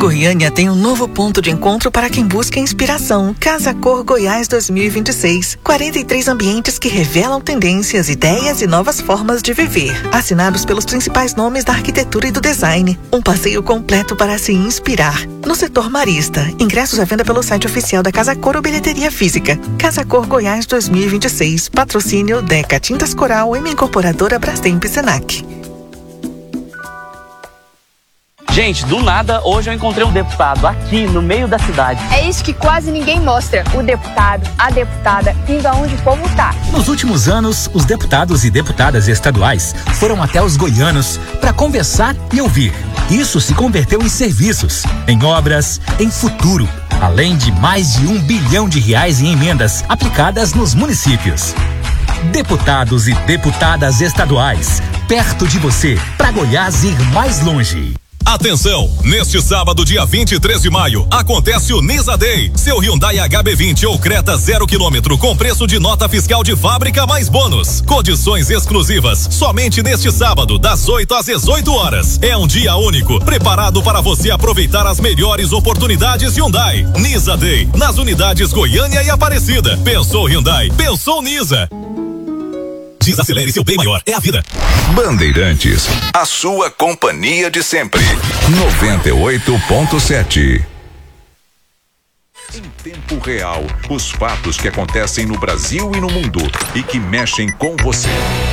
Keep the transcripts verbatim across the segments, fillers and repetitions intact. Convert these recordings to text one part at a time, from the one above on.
Goiânia tem um novo ponto de encontro para quem busca inspiração. Casa Cor Goiás dois mil e vinte e seis. quarenta e três ambientes que revelam tendências, ideias e novas formas de viver. Assinados pelos principais nomes da arquitetura e do design. Um passeio completo para se inspirar. No setor marista, ingressos à venda pelo site oficial da Casa Cor ou bilheteria física. Casa Cor Goiás dois mil e vinte e seis. Patrocínio Deca Tintas Coral, M Incorporadora, Brastemp e Senac. Gente, do nada, hoje eu encontrei um deputado aqui no meio da cidade. É isso que quase ninguém mostra. O deputado, a deputada, indo aonde o povo tá. Nos últimos anos, os deputados e deputadas estaduais foram até os goianos para conversar e ouvir. Isso se converteu em serviços, em obras, em futuro, além de mais de um bilhão de reais em emendas aplicadas nos municípios. Deputados e deputadas estaduais, perto de você, para Goiás ir mais longe. Atenção, neste sábado, dia vinte e três de maio, acontece o Nisa Day. Seu Hyundai H B vinte ou Creta zero quilômetro com preço de nota fiscal de fábrica mais bônus. Condições exclusivas, somente neste sábado, das oito às dezoito horas. É um dia único, preparado para você aproveitar as melhores oportunidades Hyundai. Nisa Day, nas unidades Goiânia e Aparecida. Pensou Hyundai, pensou Nisa. Desacelere seu bem maior, é a vida. Bandeirantes, a sua companhia de sempre. noventa e oito ponto sete. Em tempo real, os fatos que acontecem no Brasil e no mundo e que mexem com você.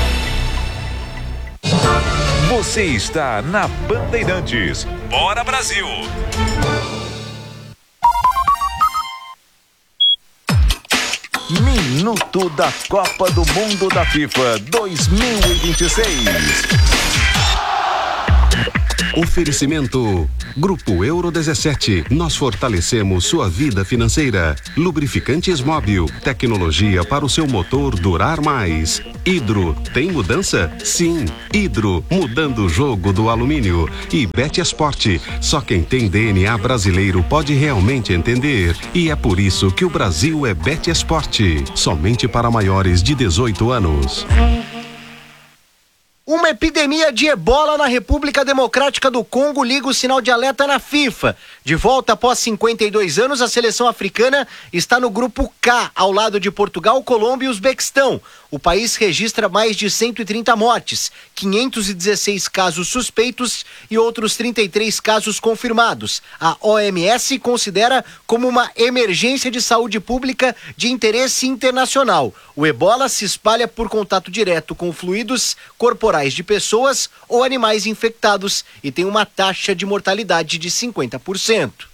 Você está na Bandeirantes. Bora Brasil! Minuto da Copa do Mundo da FIFA dois mil e vinte e seis. Oferecimento Grupo Euro dezessete. Nós fortalecemos sua vida financeira. Lubrificantes Móbil. Tecnologia para o seu motor durar mais. Hidro. Tem mudança? Sim. Hidro. Mudando o jogo do alumínio. E Betesporte. Só quem tem D N A brasileiro pode realmente entender. E é por isso que o Brasil é Betesporte. Somente para maiores de dezoito anos. Uma epidemia de ebola na República Democrática do Congo liga o sinal de alerta na FIFA. De volta após cinquenta e dois anos, a seleção africana está no grupo K, ao lado de Portugal, Colômbia e Uzbequistão. O país registra mais de cento e trinta mortes, quinhentos e dezesseis casos suspeitos e outros trinta e três casos confirmados. A O M S considera como uma emergência de saúde pública de interesse internacional. O ebola se espalha por contato direto com fluidos corporais de pessoas ou animais infectados e tem uma taxa de mortalidade de cinquenta por cento.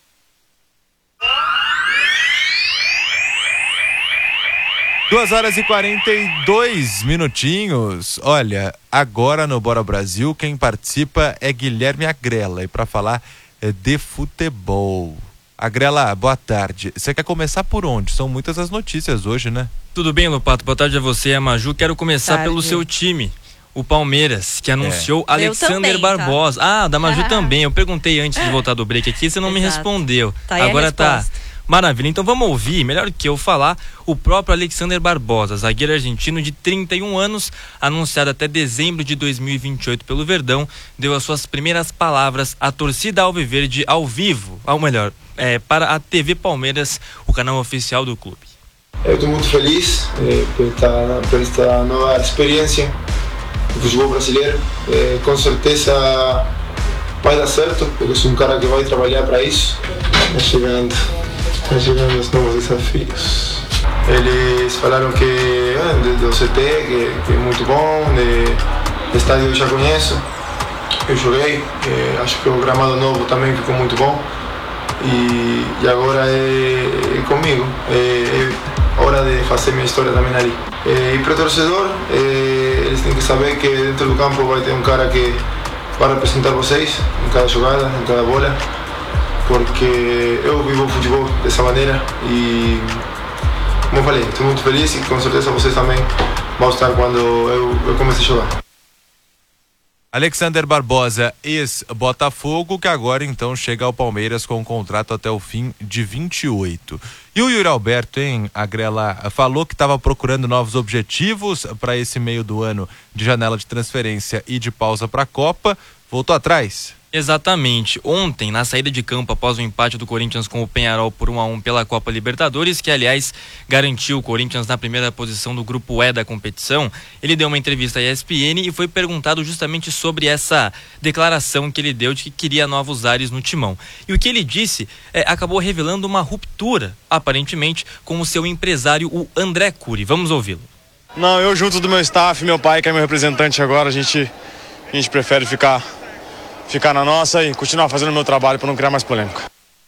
duas horas e quarenta e dois minutinhos. Olha, agora no Bora Brasil, quem participa é Guilherme Agrela. E para falar de futebol. Agrela, boa tarde. Você quer começar por onde? São muitas as notícias hoje, né? Tudo bem, Lopato? Boa tarde a você, a Maju. Quero começar tarde. pelo seu time. O Palmeiras, que anunciou é. Alexander também, Barbosa. Tá? Ah, da Maju ah. também. Eu perguntei antes de voltar do break aqui, você não Exato. me respondeu. Tá aí Agora tá. Maravilha. Então vamos ouvir, melhor que eu falar, o próprio Alexander Barbosa, zagueiro argentino de trinta e um anos, anunciado até dezembro de dois mil e vinte e oito pelo Verdão, deu as suas primeiras palavras à torcida alviverde ao vivo, ou melhor, é, para a T V Palmeiras, o canal oficial do clube. Eu estou muito feliz eh, por, esta, por esta nova experiência do futebol brasileiro. Eh, com certeza vai dar certo, porque sou um cara que vai trabalhar para isso. Está chegando, está chegando os novos desafios. Eles falaram que eh, do C T, que, que é muito bom, de, de estádio eu já conheço, eu joguei, eh, acho que o gramado novo também ficou muito bom. E, e agora é, é comigo, é, é hora de fazer minha história também ali. É, e para o torcedor, é, eles têm que saber que dentro do campo vai ter um cara que vai representar vocês em cada jogada, em cada bola, porque eu vivo o futebol dessa maneira e, como eu falei, estou muito feliz e com certeza vocês também vão estar quando eu, eu comece a jogar. Alexander Barbosa, ex-Botafogo, que agora então chega ao Palmeiras com um contrato até o fim de vinte e oito. E o Yuri Alberto, hein, Agrela, falou que estava procurando novos objetivos para esse meio do ano de janela de transferência e de pausa para a Copa. Voltou atrás? Exatamente. Ontem, na saída de campo após o empate do Corinthians com o Peñarol por um a um pela Copa Libertadores, que aliás garantiu o Corinthians na primeira posição do grupo E da competição, ele deu uma entrevista à E S P N e foi perguntado justamente sobre essa declaração que ele deu de que queria novos ares no timão. E o que ele disse é, acabou revelando uma ruptura, aparentemente, com o seu empresário, o André Curi. Vamos ouvi-lo. Não, eu junto do meu staff, meu pai que é meu representante agora, a gente, a gente prefere ficar... ficar na nossa e continuar fazendo o meu trabalho para não criar mais polêmica.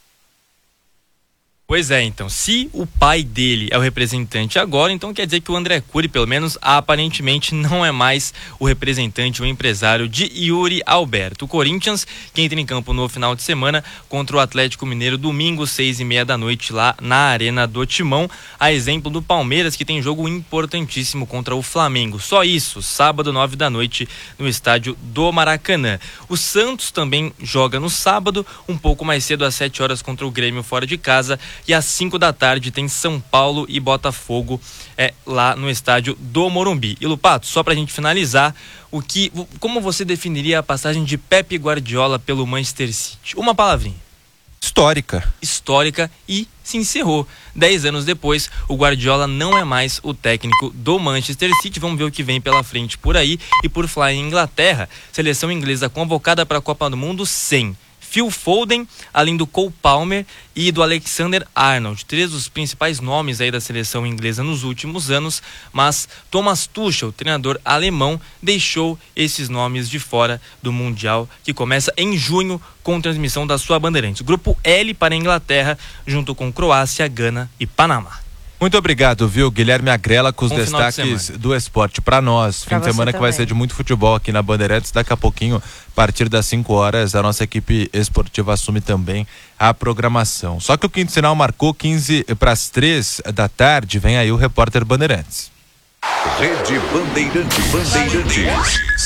Pois é, então, se o pai dele é o representante agora, então quer dizer que o André Curi, pelo menos aparentemente, não é mais o representante, o empresário de Yuri Alberto. O Corinthians, que entra em campo no final de semana contra o Atlético Mineiro, domingo, seis e meia da noite, lá na Arena do Timão, a exemplo do Palmeiras, que tem jogo importantíssimo contra o Flamengo. Só isso, sábado, nove da noite, no estádio do Maracanã. O Santos também joga no sábado, um pouco mais cedo, às sete horas, contra o Grêmio fora de casa. E às cinco da tarde tem São Paulo e Botafogo é, lá no estádio do Morumbi. E Lupato, só pra gente finalizar, o que, como você definiria a passagem de Pep Guardiola pelo Manchester City? Uma palavrinha. Histórica. Histórica e se encerrou. Dez anos depois, o Guardiola não é mais o técnico do Manchester City. Vamos ver o que vem pela frente por aí. E por falar em Inglaterra, seleção inglesa convocada para a Copa do Mundo sem Phil Foden, além do Cole Palmer e do Alexander Arnold, três dos principais nomes aí da seleção inglesa nos últimos anos, mas Thomas Tuchel, treinador alemão, deixou esses nomes de fora do Mundial, que começa em junho com transmissão da sua Bandeirantes. Grupo L para a Inglaterra, junto com Croácia, Gana e Panamá. Muito obrigado, viu, Guilherme Agrela, com os Bom destaques do esporte para nós. Pra fim de semana que vai ser de muito futebol aqui na Bandeirantes. Daqui a pouquinho, a partir das cinco horas, a nossa equipe esportiva assume também a programação. Só que o quinto sinal marcou quinze para as três da tarde. Vem aí o repórter Bandeirantes. Rede Bandeirantes. Bandeirantes.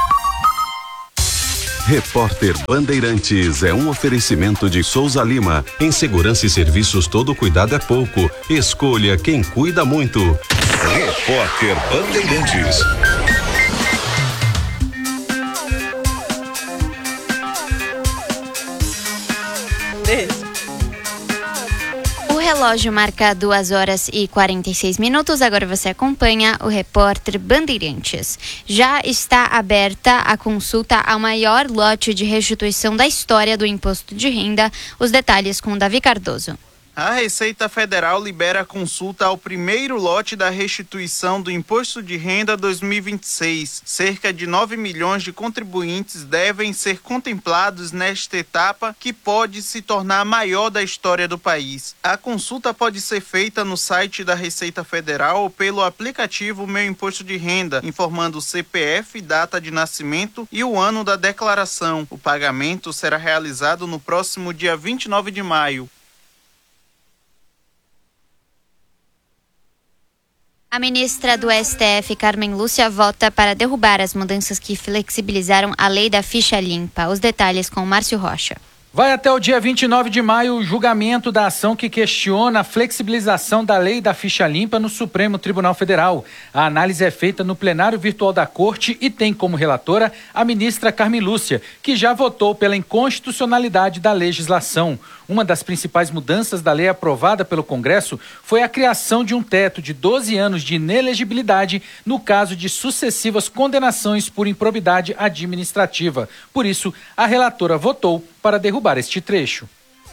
Repórter Bandeirantes é um oferecimento de Souza Lima. Em segurança e serviços, todo cuidado é pouco. Escolha quem cuida muito. Repórter Bandeirantes. O relógio marca duas horas e quarenta e seis minutos. Agora você acompanha o repórter Bandeirantes. Já está aberta a consulta ao maior lote de restituição da história do imposto de renda. Os detalhes com Davi Cardoso. A Receita Federal libera a consulta ao primeiro lote da restituição do Imposto de Renda dois mil e vinte e seis. Cerca de nove milhões de contribuintes devem ser contemplados nesta etapa, que pode se tornar a maior da história do país. A consulta pode ser feita no site da Receita Federal ou pelo aplicativo Meu Imposto de Renda, informando o C P F, data de nascimento e o ano da declaração. O pagamento será realizado no próximo dia vinte e nove de maio. A ministra do S T F, Carmen Lúcia, vota para derrubar as mudanças que flexibilizaram a lei da ficha limpa. Os detalhes com Márcio Rocha. Vai até o dia vinte e nove de maio o julgamento da ação que questiona a flexibilização da lei da ficha limpa no Supremo Tribunal Federal. A análise é feita no plenário virtual da Corte e tem como relatora a ministra Carmen Lúcia, que já votou pela inconstitucionalidade da legislação. Uma das principais mudanças da lei aprovada pelo Congresso foi a criação de um teto de doze anos de inelegibilidade no caso de sucessivas condenações por improbidade administrativa. Por isso, a relatora votou para derrubar este trecho.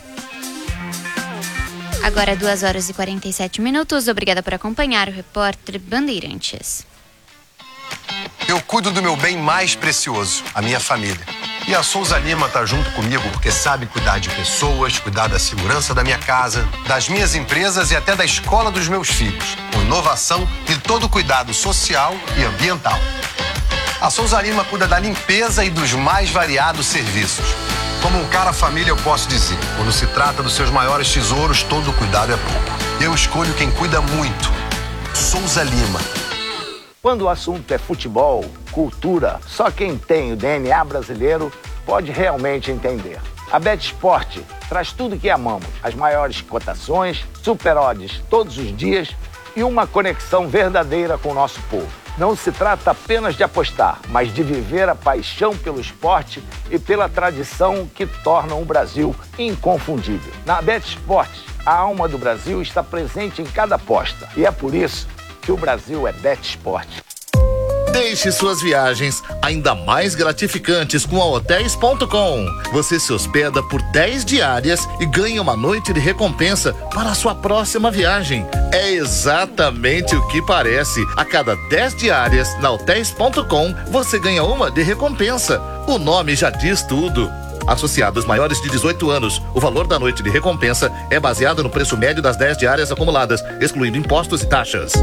Agora duas horas e quarenta e sete minutos. Obrigada por acompanhar o repórter Bandeirantes. Eu cuido do meu bem mais precioso, a minha família. E a Souza Lima tá junto comigo porque sabe cuidar de pessoas, cuidar da segurança da minha casa, das minhas empresas e até da escola dos meus filhos, com inovação e todo cuidado social e ambiental. A Souza Lima cuida da limpeza e dos mais variados serviços. Como um cara família, eu posso dizer, quando se trata dos seus maiores tesouros, todo cuidado é pouco. Eu escolho quem cuida muito. Souza Lima. Quando o assunto é futebol, cultura, só quem tem o D N A brasileiro pode realmente entender. A BetSport traz tudo que amamos, as maiores cotações, super odds todos os dias e uma conexão verdadeira com o nosso povo. Não se trata apenas de apostar, mas de viver a paixão pelo esporte e pela tradição que tornam o Brasil inconfundível. Na BetSport, a alma do Brasil está presente em cada aposta. E é por isso que o Brasil é BetSport. Deixe suas viagens ainda mais gratificantes com a hotéis ponto com. Você se hospeda por dez diárias e ganha uma noite de recompensa para a sua próxima viagem. É exatamente o que parece. A cada dez diárias na hotéis ponto com, você ganha uma de recompensa. O nome já diz tudo. Associados maiores de dezoito anos, o valor da noite de recompensa é baseado no preço médio das dez diárias acumuladas, excluindo impostos e taxas.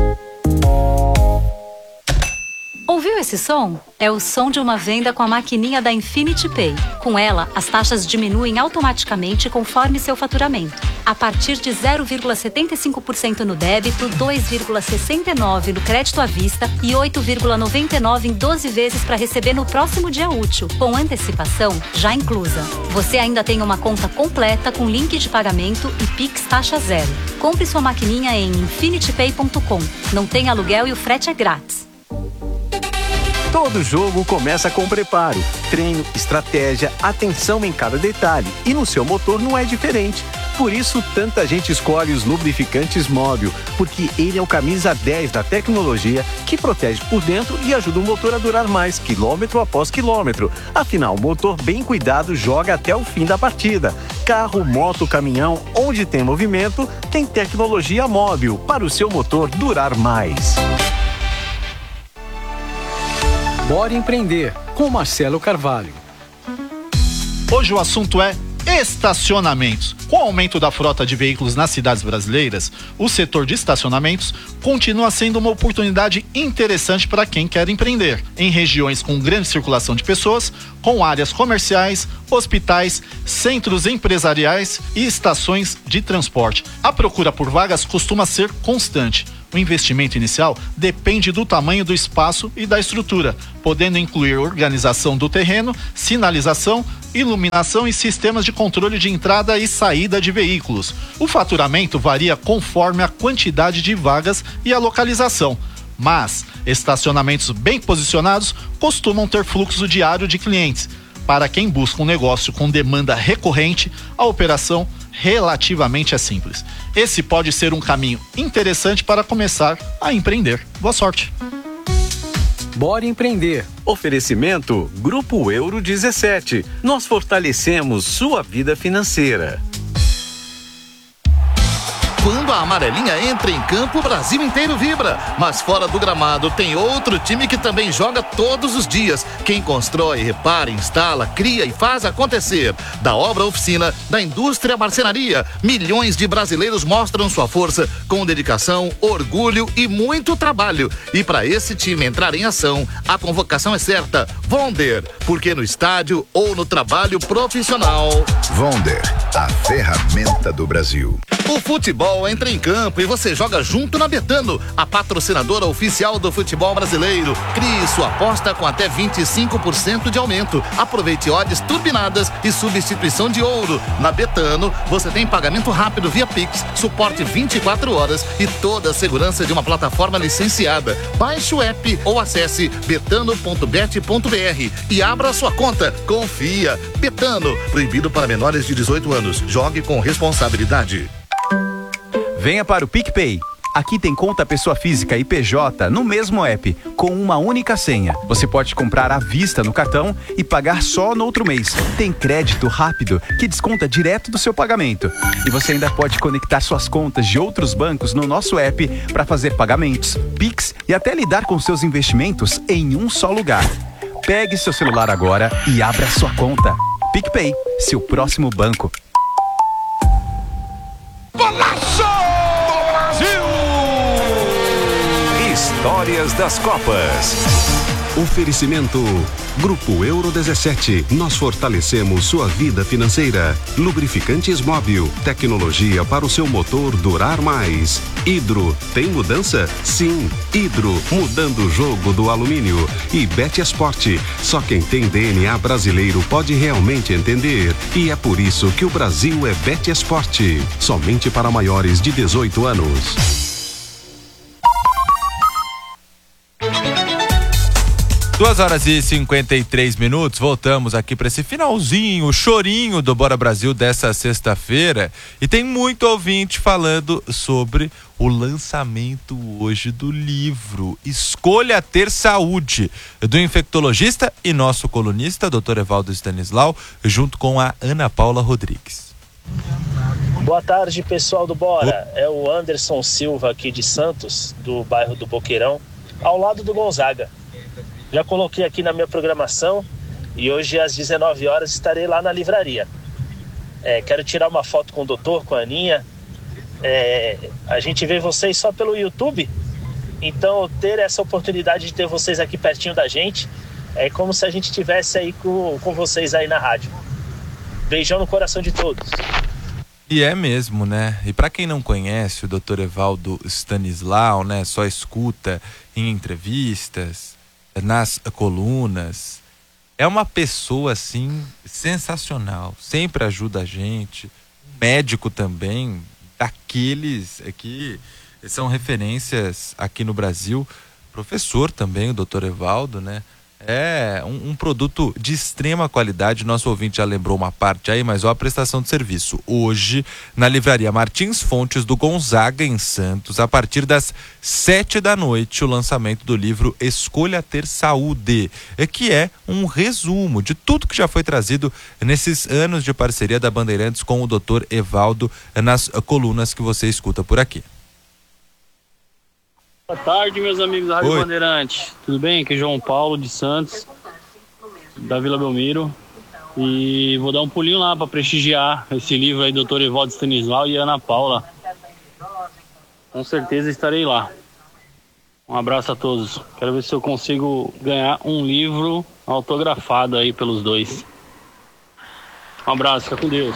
Ouviu esse som? É o som de uma venda com a maquininha da Infinity Pay. Com ela, as taxas diminuem automaticamente conforme seu faturamento. A partir de zero vírgula setenta e cinco por cento no débito, dois vírgula sessenta e nove por cento no crédito à vista e oito vírgula noventa e nove por cento em doze vezes para receber no próximo dia útil, com antecipação já inclusa. Você ainda tem uma conta completa com link de pagamento e Pix taxa zero. Compre sua maquininha em infinity pay ponto com. Não tem aluguel e o frete é grátis. Todo jogo começa com preparo, treino, estratégia, atenção em cada detalhe. E no seu motor não é diferente. Por isso, tanta gente escolhe os lubrificantes Móbil, porque ele é o camisa dez da tecnologia que protege por dentro e ajuda o motor a durar mais, quilômetro após quilômetro. Afinal, o motor bem cuidado joga até o fim da partida. Carro, moto, caminhão, onde tem movimento, tem tecnologia Móbil para o seu motor durar mais. Bora Empreender, com Marcelo Carvalho. Hoje o assunto é estacionamentos. Com o aumento da frota de veículos nas cidades brasileiras, o setor de estacionamentos continua sendo uma oportunidade interessante para quem quer empreender. Em regiões com grande circulação de pessoas, com áreas comerciais, hospitais, centros empresariais e estações de transporte. A procura por vagas costuma ser constante. O investimento inicial depende do tamanho do espaço e da estrutura, podendo incluir organização do terreno, sinalização, iluminação e sistemas de controle de entrada e saída de veículos. O faturamento varia conforme a quantidade de vagas e a localização, mas estacionamentos bem posicionados costumam ter fluxo diário de clientes. Para quem busca um negócio com demanda recorrente, a operação relativamente é simples. Esse pode ser um caminho interessante para começar a empreender. Boa sorte! Bora Empreender. Oferecimento Grupo Euro dezessete. Nós fortalecemos sua vida financeira. Quando a amarelinha entra em campo, o Brasil inteiro vibra. Mas fora do gramado tem outro time que também joga todos os dias. Quem constrói, repara, instala, cria e faz acontecer. Da obra à oficina, da indústria à marcenaria, milhões de brasileiros mostram sua força com dedicação, orgulho e muito trabalho. E para esse time entrar em ação, a convocação é certa. Vonder, porque no estádio ou no trabalho profissional. Vonder, a ferramenta do Brasil. O futebol entra em campo e você joga junto na Betano, a patrocinadora oficial do futebol brasileiro. Crie sua aposta com até vinte e cinco por cento de aumento. Aproveite odds turbinadas e substituição de ouro. Na Betano, você tem pagamento rápido via Pix, suporte vinte e quatro horas e toda a segurança de uma plataforma licenciada. Baixe o app ou acesse betano ponto bet ponto br e abra sua conta. Confia. Betano, proibido para menores de dezoito anos. Jogue com responsabilidade. Venha para o PicPay. Aqui tem conta pessoa física e P J no mesmo app, com uma única senha. Você pode comprar à vista no cartão e pagar só no outro mês. Tem crédito rápido que desconta direto do seu pagamento. E você ainda pode conectar suas contas de outros bancos no nosso app para fazer pagamentos, Pix e até lidar com seus investimentos em um só lugar. Pegue seu celular agora e abra sua conta. PicPay, seu próximo banco. Golaço! Brasil! Histórias das Copas. Oferecimento Grupo Euro dezessete. Nós fortalecemos sua vida financeira. Lubrificantes Móbil. Tecnologia para o seu motor durar mais. Hidro. Tem mudança? Sim. Hidro. Mudando o jogo do alumínio. E BetSport. Só quem tem D N A brasileiro pode realmente entender. E é por isso que o Brasil é BetSport. Somente para maiores de dezoito anos. duas horas e cinquenta e três minutos, voltamos aqui para esse finalzinho, o chorinho do Bora Brasil dessa sexta-feira. E tem muito ouvinte falando sobre o lançamento hoje do livro Escolha Ter Saúde, do infectologista e nosso colunista, doutor Evaldo Stanislau, junto com a Ana Paula Rodrigues. Boa tarde, pessoal do Bora. É o Anderson Silva aqui de Santos, do bairro do Boqueirão, ao lado do Gonzaga. Já coloquei aqui na minha programação e hoje às dezenove horas estarei lá na livraria. É, quero tirar uma foto com o doutor, com a Aninha. É, a gente vê vocês só pelo YouTube, então ter essa oportunidade de ter vocês aqui pertinho da gente é como se a gente estivesse aí com, com vocês aí na rádio. Beijão no coração de todos. E é mesmo, né? E para quem não conhece o doutor Evaldo Stanislau, né, só escuta em entrevistas, nas colunas, é uma pessoa assim sensacional, sempre ajuda a gente, médico também, daqueles que são referências aqui no Brasil, professor também, o doutor Evaldo, né? É um, um produto de extrema qualidade. Nosso ouvinte já lembrou uma parte aí, mas ó, a prestação de serviço. Hoje, na livraria Martins Fontes do Gonzaga, em Santos, a partir das sete da noite, o lançamento do livro Escolha Ter Saúde, que é um resumo de tudo que já foi trazido nesses anos de parceria da Bandeirantes com o doutor Evaldo nas colunas que você escuta por aqui. Boa tarde, meus amigos da Rádio Oi. Bandeirantes. Tudo bem? Aqui é João Paulo de Santos, da Vila Belmiro. E vou dar um pulinho lá para prestigiar esse livro aí, doutor Evaldo Stanislau e Ana Paula. Com certeza estarei lá. Um abraço a todos. Quero ver se eu consigo ganhar um livro autografado aí pelos dois. Um abraço, fica com Deus.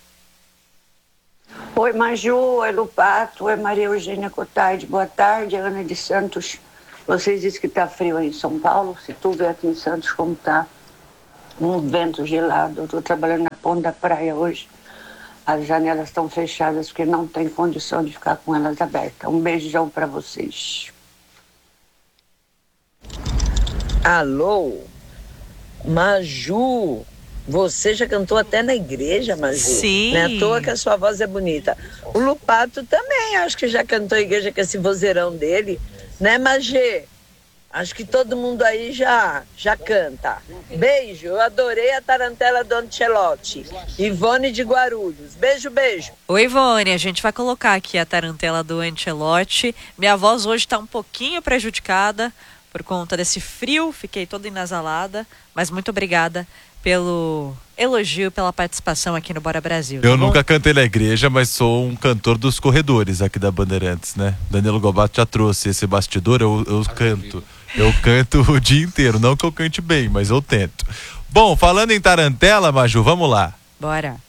Oi, Maju, oi, Lupato, oi, Maria Eugênia Cotardi, boa tarde, Ana de Santos. Vocês dizem que tá frio aí em São Paulo, se tu vê aqui em Santos como tá, um vento gelado. Eu tô trabalhando na ponta da praia hoje, as janelas estão fechadas porque não tem condição de ficar com elas abertas. Um beijão pra vocês. Alô, Maju, você já cantou até na igreja, Maju? Sim. Não é à toa que a sua voz é bonita. O Lupato também, acho que já cantou a igreja com esse vozeirão dele, né, Magê? Acho que todo mundo aí já, já canta. Beijo, eu adorei a tarantela do Ancelotti. Ivone de Guarulhos. Beijo, beijo. Oi, Ivone, a gente vai colocar aqui a tarantela do Ancelotti. Minha voz hoje está um pouquinho prejudicada por conta desse frio, fiquei toda enasalada, mas muito obrigada pelo elogio, pela participação aqui no Bora Brasil. Eu tá nunca cantei na igreja, mas sou um cantor dos corredores aqui da Bandeirantes, né? Danilo Gobato já trouxe esse bastidor, eu, eu canto. Eu canto o dia inteiro, não que eu cante bem, mas eu tento. Bom, falando em tarantela, Maju, vamos lá. Bora.